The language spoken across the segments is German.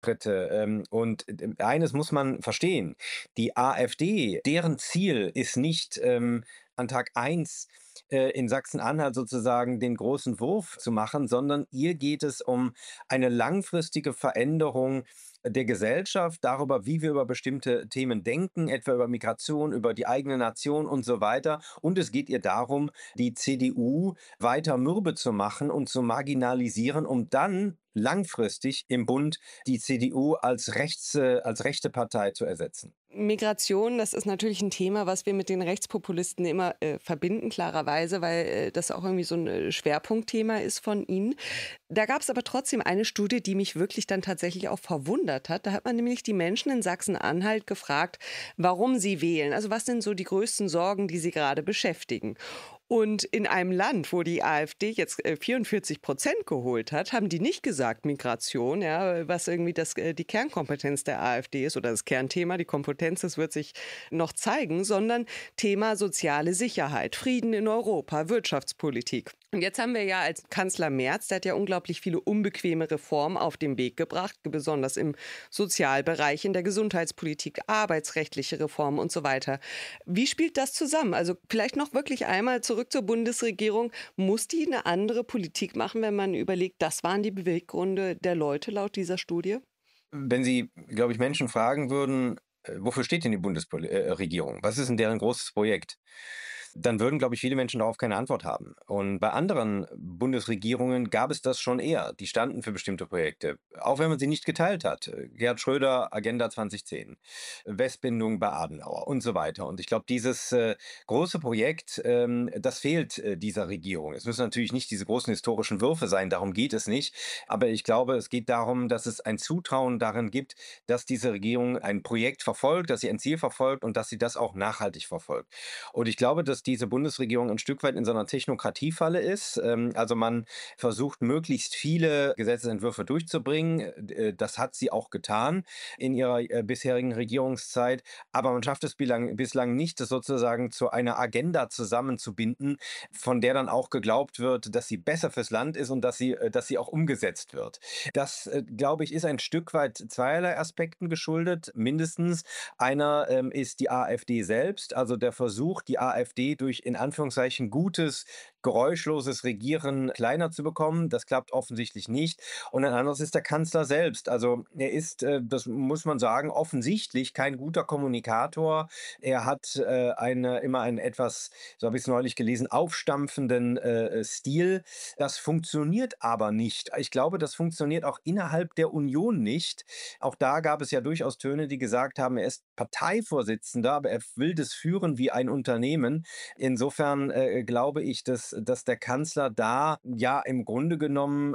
Rücktritte. Und eines muss man verstehen. Die AfD, deren Ziel ist nicht an Tag eins in Sachsen-Anhalt sozusagen den großen Wurf zu machen, sondern ihr geht es um eine langfristige Veränderung der Gesellschaft, darüber, wie wir über bestimmte Themen denken, etwa über Migration, über die eigene Nation und so weiter. Und es geht ihr darum, die CDU weiter mürbe zu machen und zu marginalisieren, um dann langfristig im Bund die CDU als rechte Partei zu ersetzen. Migration, das ist natürlich ein Thema, was wir mit den Rechtspopulisten immer verbinden, klarerweise, weil das auch irgendwie so ein Schwerpunktthema ist von ihnen. Da gab es aber trotzdem eine Studie, die mich wirklich dann tatsächlich auch verwundert hat. Da hat man nämlich die Menschen in Sachsen-Anhalt gefragt, warum sie wählen. Also was sind so die größten Sorgen, die sie gerade beschäftigen? Und in einem Land, wo die AfD jetzt 44% geholt hat, haben die nicht gesagt Migration, ja, was irgendwie die Kernkompetenz der AfD ist oder das Kernthema, die Kompetenz, das wird sich noch zeigen, sondern Thema soziale Sicherheit, Frieden in Europa, Wirtschaftspolitik. Und jetzt haben wir ja als Kanzler Merz, der hat ja unglaublich viele unbequeme Reformen auf den Weg gebracht, besonders im Sozialbereich, in der Gesundheitspolitik, arbeitsrechtliche Reformen und so weiter. Wie spielt das zusammen? Also vielleicht noch wirklich einmal zurück zur Bundesregierung. Muss die eine andere Politik machen, wenn man überlegt, das waren die Beweggründe der Leute laut dieser Studie? Wenn Sie, glaube ich, Menschen fragen würden, wofür steht denn die Bundesregierung? Was ist denn deren großes Projekt? Dann würden, glaube ich, viele Menschen darauf keine Antwort haben. Und bei anderen Bundesregierungen gab es das schon eher. Die standen für bestimmte Projekte, auch wenn man sie nicht geteilt hat. Gerhard Schröder, Agenda 2010, Westbindung bei Adenauer und so weiter. Und ich glaube, dieses große Projekt, das fehlt dieser Regierung. Es müssen natürlich nicht diese großen historischen Würfe sein, darum geht es nicht. Aber ich glaube, es geht darum, dass es ein Zutrauen darin gibt, dass diese Regierung ein Projekt verfolgt, dass sie ein Ziel verfolgt und dass sie das auch nachhaltig verfolgt. Und ich glaube, dass diese Bundesregierung ein Stück weit in so einer Technokratiefalle ist. Also man versucht, möglichst viele Gesetzesentwürfe durchzubringen. Das hat sie auch getan in ihrer bisherigen Regierungszeit. Aber man schafft es bislang nicht, das sozusagen zu einer Agenda zusammenzubinden, von der dann auch geglaubt wird, dass sie besser fürs Land ist und dass sie auch umgesetzt wird. Das, glaube ich, ist ein Stück weit zweierlei Aspekten geschuldet. Mindestens einer ist die AfD selbst, also der Versuch, die AfD durch in Anführungszeichen gutes, geräuschloses Regieren kleiner zu bekommen. Das klappt offensichtlich nicht. Und ein anderes ist der Kanzler selbst. Also er ist, das muss man sagen, offensichtlich kein guter Kommunikator. Er hat immer einen etwas, so habe ich es neulich gelesen, aufstampfenden Stil. Das funktioniert aber nicht. Ich glaube, das funktioniert auch innerhalb der Union nicht. Auch da gab es ja durchaus Töne, die gesagt haben, er ist Parteivorsitzender, aber er will das führen wie ein Unternehmen. Insofern glaube ich, dass der Kanzler da ja im Grunde genommen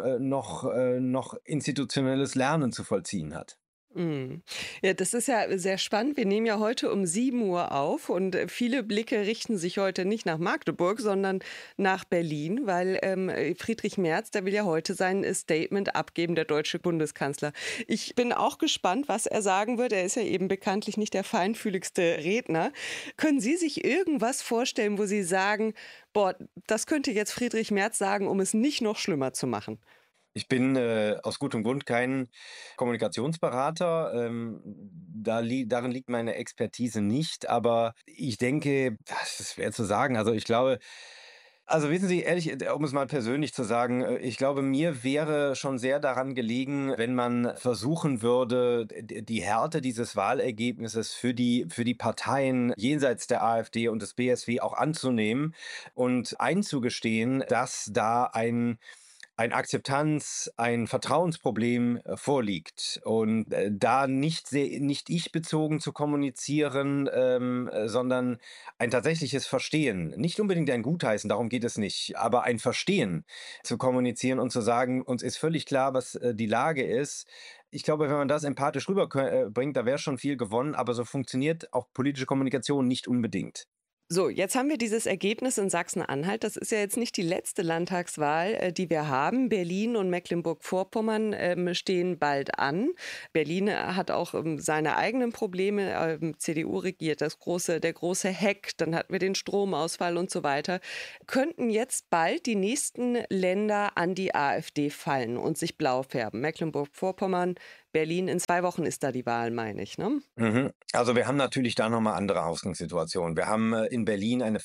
noch institutionelles Lernen zu vollziehen hat. Mhm. Ja, das ist ja sehr spannend. Wir nehmen ja heute um 7 Uhr auf und viele Blicke richten sich heute nicht nach Magdeburg, sondern nach Berlin, weil Friedrich Merz, der will ja heute sein Statement abgeben, der deutsche Bundeskanzler. Ich bin auch gespannt, was er sagen wird. Er ist ja eben bekanntlich nicht der feinfühligste Redner. Können Sie sich irgendwas vorstellen, wo Sie sagen, boah, das könnte jetzt Friedrich Merz sagen, um es nicht noch schlimmer zu machen? Ich bin aus gutem Grund kein Kommunikationsberater. Darin liegt meine Expertise nicht. Aber ich denke, das ist schwer zu sagen. Also ich glaube, also wissen Sie, ehrlich, um es mal persönlich zu sagen, ich glaube, mir wäre schon sehr daran gelegen, wenn man versuchen würde, die Härte dieses Wahlergebnisses für die Parteien jenseits der AfD und des BSW auch anzunehmen und einzugestehen, dass da ein Akzeptanz, ein Vertrauensproblem vorliegt und da nicht ich bezogen zu kommunizieren, sondern ein tatsächliches Verstehen, nicht unbedingt ein Gutheißen, darum geht es nicht, aber ein Verstehen zu kommunizieren und zu sagen, uns ist völlig klar, was die Lage ist. Ich glaube, wenn man das empathisch rüberbringt, da wäre schon viel gewonnen, aber so funktioniert auch politische Kommunikation nicht unbedingt. So, jetzt haben wir dieses Ergebnis in Sachsen-Anhalt. Das ist ja jetzt nicht die letzte Landtagswahl, die wir haben. Berlin und Mecklenburg-Vorpommern stehen bald an. Berlin hat auch seine eigenen Probleme. CDU regiert der große Hack. Dann hatten wir den Stromausfall und so weiter. Könnten jetzt bald die nächsten Länder an die AfD fallen und sich blau färben? Mecklenburg-Vorpommern, Berlin. In 2 Wochen ist da die Wahl, meine ich, ne? Also wir haben natürlich da nochmal andere Ausgangssituationen. Wir haben in Berlin eine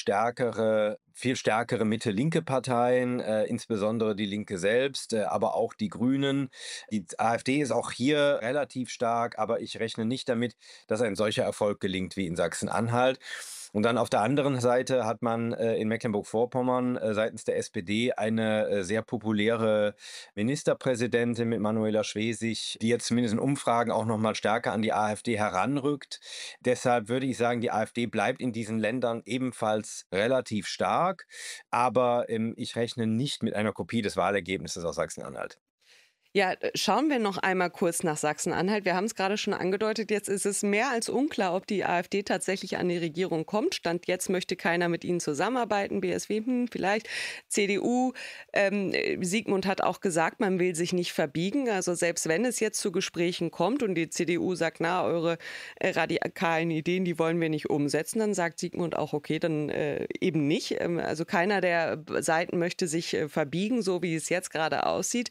viel stärkere Mitte-linke Parteien, insbesondere die Linke selbst, aber auch die Grünen. Die AfD ist auch hier relativ stark, aber ich rechne nicht damit, dass ein solcher Erfolg gelingt wie in Sachsen-Anhalt. Und dann auf der anderen Seite hat man in Mecklenburg-Vorpommern seitens der SPD eine sehr populäre Ministerpräsidentin mit Manuela Schwesig, die jetzt zumindest in Umfragen auch noch mal stärker an die AfD heranrückt. Deshalb würde ich sagen, die AfD bleibt in diesen Ländern ebenfalls relativ stark, aber ich rechne nicht mit einer Kopie des Wahlergebnisses aus Sachsen-Anhalt. Ja, schauen wir noch einmal kurz nach Sachsen-Anhalt. Wir haben es gerade schon angedeutet, jetzt ist es mehr als unklar, ob die AfD tatsächlich an die Regierung kommt. Stand jetzt möchte keiner mit ihnen zusammenarbeiten. BSW, vielleicht. CDU, Sigmund hat auch gesagt, man will sich nicht verbiegen. Also selbst wenn es jetzt zu Gesprächen kommt und die CDU sagt, na, eure radikalen Ideen, die wollen wir nicht umsetzen, dann sagt Sigmund auch, okay, dann eben nicht. Also keiner der Seiten möchte sich verbiegen, so wie es jetzt gerade aussieht.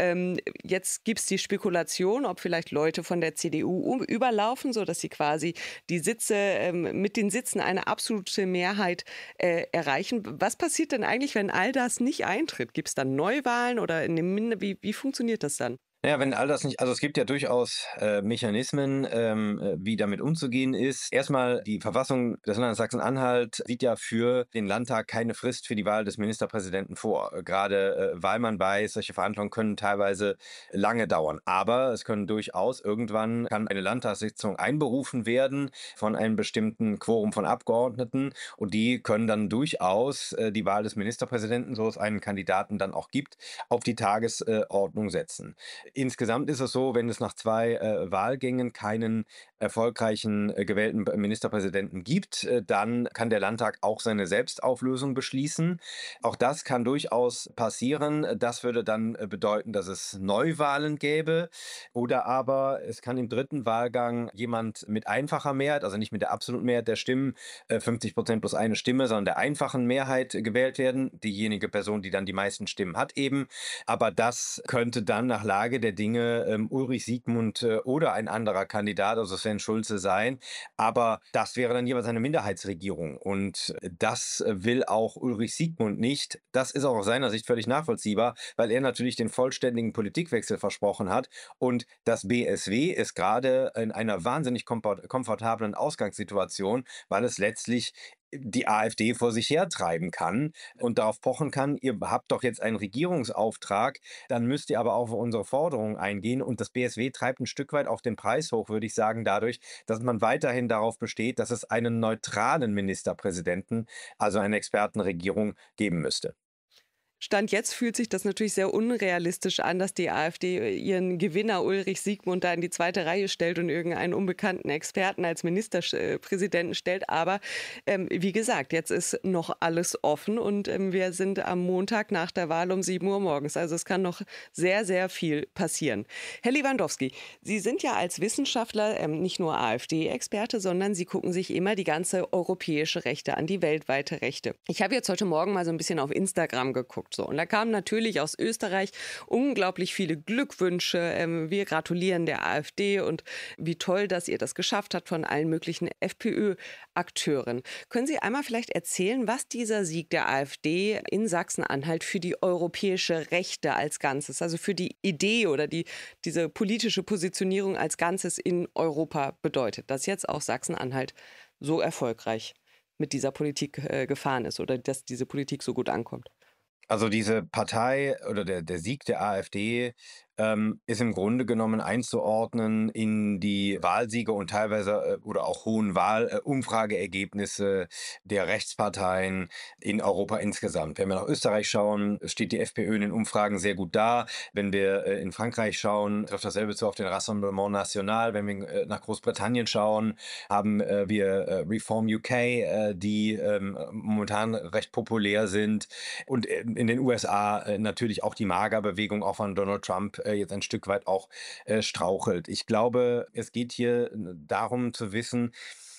Jetzt gibt es die Spekulation, ob vielleicht Leute von der CDU überlaufen, sodass sie quasi die Sitze mit den Sitzen eine absolute Mehrheit erreichen. Was passiert denn eigentlich, wenn all das nicht eintritt? Gibt es dann Neuwahlen oder wie funktioniert das dann? Ja, wenn all das nicht, also es gibt ja durchaus Mechanismen, wie damit umzugehen ist. Erstmal, die Verfassung des Landes Sachsen-Anhalt sieht ja für den Landtag keine Frist für die Wahl des Ministerpräsidenten vor. Gerade weil man weiß, solche Verhandlungen können teilweise lange dauern. Aber es können durchaus irgendwann kann eine Landtagssitzung einberufen werden von einem bestimmten Quorum von Abgeordneten und die können dann durchaus die Wahl des Ministerpräsidenten, so es einen Kandidaten dann auch gibt, auf die Tagesordnung setzen. Insgesamt ist es so, wenn es nach 2 Wahlgängen keinen erfolgreichen gewählten Ministerpräsidenten gibt, dann kann der Landtag auch seine Selbstauflösung beschließen. Auch das kann durchaus passieren. Das würde dann bedeuten, dass es Neuwahlen gäbe. Oder aber es kann im 3. Wahlgang jemand mit einfacher Mehrheit, also nicht mit der absoluten Mehrheit der Stimmen, 50% plus eine Stimme, sondern der einfachen Mehrheit gewählt werden. Diejenige Person, die dann die meisten Stimmen hat eben. Aber das könnte dann nach Lage der Dinge Ulrich Siegmund oder ein anderer Kandidat, also Sven Schulze, sein. Aber das wäre dann jeweils eine Minderheitsregierung. Und das will auch Ulrich Siegmund nicht. Das ist auch aus seiner Sicht völlig nachvollziehbar, weil er natürlich den vollständigen Politikwechsel versprochen hat. Und das BSW ist gerade in einer wahnsinnig komfortablen Ausgangssituation, weil es letztlich die AfD vor sich hertreiben kann und darauf pochen kann, ihr habt doch jetzt einen Regierungsauftrag, dann müsst ihr aber auch auf unsere Forderungen eingehen. Und das BSW treibt ein Stück weit auch den Preis hoch, würde ich sagen, dadurch, dass man weiterhin darauf besteht, dass es einen neutralen Ministerpräsidenten, also eine Expertenregierung, geben müsste. Stand jetzt fühlt sich das natürlich sehr unrealistisch an, dass die AfD ihren Gewinner Ulrich Siegmund da in die 2. Reihe stellt und irgendeinen unbekannten Experten als Ministerpräsidenten stellt. Aber wie gesagt, jetzt ist noch alles offen und wir sind am Montag nach der Wahl um 7 Uhr morgens. Also es kann noch sehr, sehr viel passieren. Herr Lewandowski, Sie sind ja als Wissenschaftler nicht nur AfD-Experte, sondern Sie gucken sich immer die ganze europäische Rechte an, die weltweite Rechte. Ich habe jetzt heute Morgen mal so ein bisschen auf Instagram geguckt. So, und da kamen natürlich aus Österreich unglaublich viele Glückwünsche. Wir gratulieren der AfD und wie toll, dass ihr das geschafft habt von allen möglichen FPÖ-Akteuren. Können Sie einmal vielleicht erzählen, was dieser Sieg der AfD in Sachsen-Anhalt für die europäische Rechte als Ganzes, also für die Idee oder diese politische Positionierung als Ganzes in Europa bedeutet, dass jetzt auch Sachsen-Anhalt so erfolgreich mit dieser Politik gefahren ist oder dass diese Politik so gut ankommt? Also diese Partei oder der Sieg der AfD ist im Grunde genommen einzuordnen in die Wahlsiege und teilweise oder auch hohen Umfrageergebnisse der Rechtsparteien in Europa insgesamt. Wenn wir nach Österreich schauen, steht die FPÖ in den Umfragen sehr gut da. Wenn wir in Frankreich schauen, trifft dasselbe zu auf den Rassemblement National. Wenn wir nach Großbritannien schauen, haben wir Reform UK, die momentan recht populär sind. Und in den USA natürlich auch die MAGA-Bewegung, auch von Donald Trump, jetzt ein Stück weit auch strauchelt. Ich glaube, es geht hier darum zu wissen,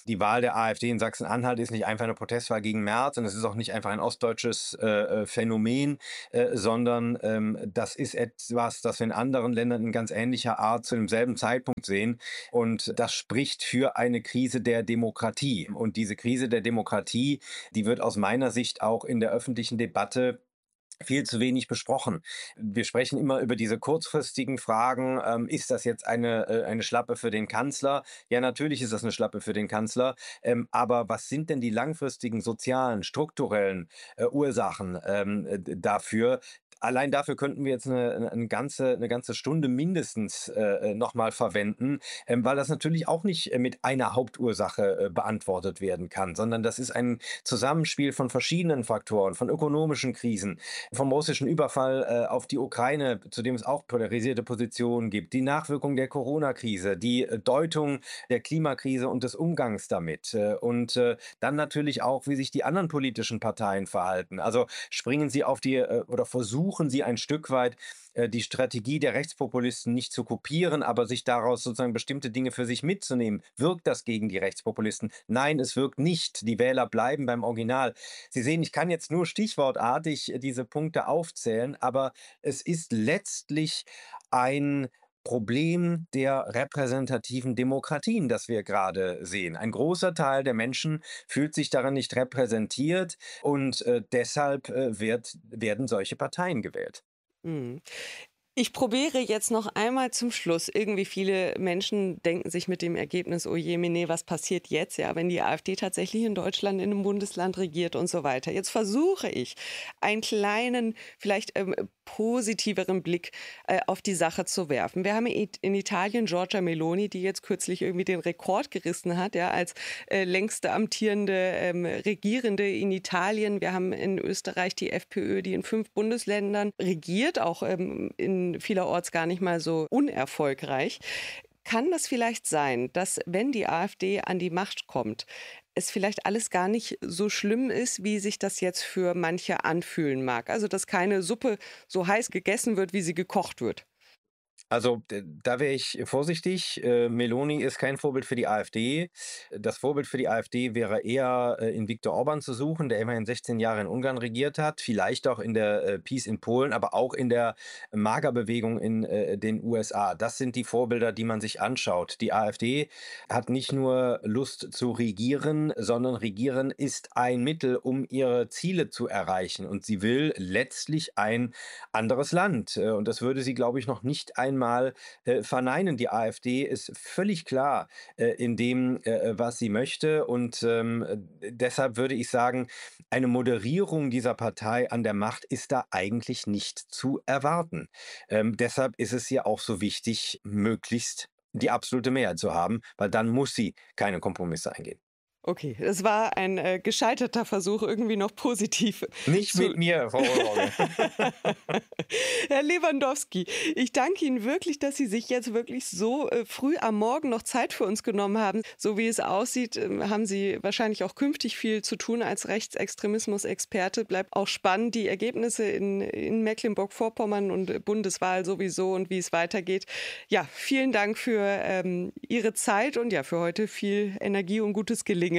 Die Wahl der AfD in Sachsen-Anhalt ist nicht einfach eine Protestwahl gegen Merz und es ist auch nicht einfach ein ostdeutsches Phänomen, sondern das ist etwas, das wir in anderen Ländern in ganz ähnlicher Art zu demselben Zeitpunkt sehen. Und das spricht für eine Krise der Demokratie. Und diese Krise der Demokratie, die wird aus meiner Sicht auch in der öffentlichen Debatte viel zu wenig besprochen. Wir sprechen immer über diese kurzfristigen Fragen. Ist das jetzt eine Schlappe für den Kanzler? Ja, natürlich ist das eine Schlappe für den Kanzler. Aber was sind denn die langfristigen sozialen, strukturellen Ursachen dafür? Allein dafür könnten wir jetzt eine ganze Stunde mindestens nochmal verwenden, weil das natürlich auch nicht mit einer Hauptursache beantwortet werden kann, sondern das ist ein Zusammenspiel von verschiedenen Faktoren, von ökonomischen Krisen, vom russischen Überfall auf die Ukraine, zu dem es auch polarisierte Positionen gibt, die Nachwirkungen der Corona-Krise, die Deutung der Klimakrise und des Umgangs damit und dann natürlich auch, wie sich die anderen politischen Parteien verhalten. Also springen sie auf die oder versuchen sie ein Stück weit die Strategie der Rechtspopulisten nicht zu kopieren, aber sich daraus sozusagen bestimmte Dinge für sich mitzunehmen. Wirkt das gegen die Rechtspopulisten? Nein, es wirkt nicht. Die Wähler bleiben beim Original. Sie sehen, ich kann jetzt nur stichwortartig diese Punkte aufzählen, aber es ist letztlich ein Problem der repräsentativen Demokratien, das wir gerade sehen. Ein großer Teil der Menschen fühlt sich darin nicht repräsentiert und deshalb werden solche Parteien gewählt. Mhm. Ich probiere jetzt noch einmal zum Schluss. Irgendwie viele Menschen denken sich mit dem Ergebnis, oh je, Mene, was passiert jetzt, ja, wenn die AfD tatsächlich in Deutschland in einem Bundesland regiert und so weiter. Jetzt versuche ich, einen kleinen, vielleicht positiveren Blick auf die Sache zu werfen. Wir haben in Italien Giorgia Meloni, die jetzt kürzlich irgendwie den Rekord gerissen hat, ja, als längste amtierende Regierende in Italien. Wir haben in Österreich die FPÖ, die in 5 Bundesländern regiert, auch in vielerorts gar nicht mal so unerfolgreich. Kann das vielleicht sein, dass, wenn die AfD an die Macht kommt, es vielleicht alles gar nicht so schlimm ist, wie sich das jetzt für manche anfühlen mag? Also, dass keine Suppe so heiß gegessen wird, wie sie gekocht wird. Also, da wäre ich vorsichtig. Meloni ist kein Vorbild für die AfD. Das Vorbild für die AfD wäre eher in Viktor Orbán zu suchen, der immerhin 16 Jahre in Ungarn regiert hat, vielleicht auch in der PiS in Polen, aber auch in der Magerbewegung in den USA. Das sind die Vorbilder, die man sich anschaut. Die AfD hat nicht nur Lust zu regieren, sondern Regieren ist ein Mittel, um ihre Ziele zu erreichen. Und sie will letztlich ein anderes Land. Und das würde sie, glaube ich, noch nicht einmal verneinen. Die AfD ist völlig klar in dem, was sie möchte. Und deshalb würde ich sagen, eine Moderierung dieser Partei an der Macht ist da eigentlich nicht zu erwarten. Deshalb ist es ja auch so wichtig, möglichst die absolute Mehrheit zu haben, weil dann muss sie keine Kompromisse eingehen. Okay, es war ein gescheiterter Versuch, irgendwie noch positiv Nicht zu. mit mir, Frau Ohrorgel. Herr Lewandowski, ich danke Ihnen wirklich, dass Sie sich jetzt wirklich so früh am Morgen noch Zeit für uns genommen haben. So wie es aussieht, haben Sie wahrscheinlich auch künftig viel zu tun als Rechtsextremismus-Experte. Bleibt auch spannend, die Ergebnisse in Mecklenburg-Vorpommern und Bundeswahl sowieso und wie es weitergeht. Ja, vielen Dank für Ihre Zeit und ja, für heute viel Energie und gutes Gelingen.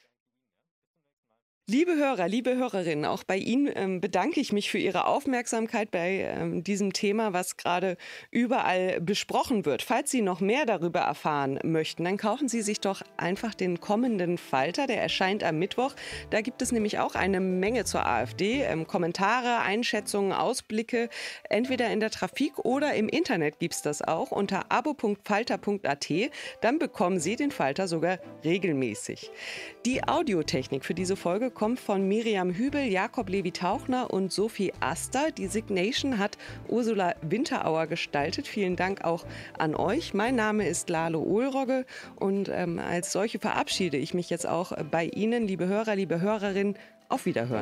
Liebe Hörer, liebe Hörerinnen, auch bei Ihnen bedanke ich mich für Ihre Aufmerksamkeit bei diesem Thema, was gerade überall besprochen wird. Falls Sie noch mehr darüber erfahren möchten, dann kaufen Sie sich doch einfach den kommenden Falter, der erscheint am Mittwoch. Da gibt es nämlich auch eine Menge zur AfD, Kommentare, Einschätzungen, Ausblicke, entweder in der Trafik oder im Internet gibt es das auch unter abo.falter.at. Dann bekommen Sie den Falter sogar regelmäßig. Die Audiotechnik für diese Folge kommt von Miriam Hübel, Jakob Levi-Tauchner und Sophie Aster. Die Signation hat Ursula Winterauer gestaltet. Vielen Dank auch an euch. Mein Name ist Lalo Ohlrogge und als solche verabschiede ich mich jetzt auch bei Ihnen, liebe Hörer, liebe Hörerinnen. Auf Wiederhören.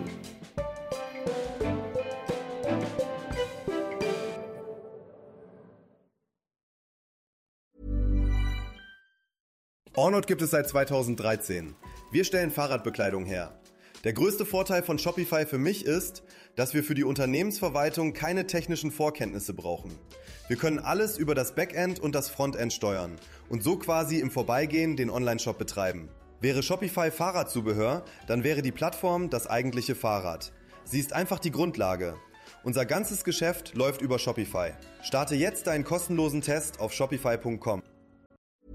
Ornod gibt es seit 2013. Wir stellen Fahrradbekleidung her. Der größte Vorteil von Shopify für mich ist, dass wir für die Unternehmensverwaltung keine technischen Vorkenntnisse brauchen. Wir können alles über das Backend und das Frontend steuern und so quasi im Vorbeigehen den Onlineshop betreiben. Wäre Shopify Fahrradzubehör, dann wäre die Plattform das eigentliche Fahrrad. Sie ist einfach die Grundlage. Unser ganzes Geschäft läuft über Shopify. Starte jetzt deinen kostenlosen Test auf shopify.com.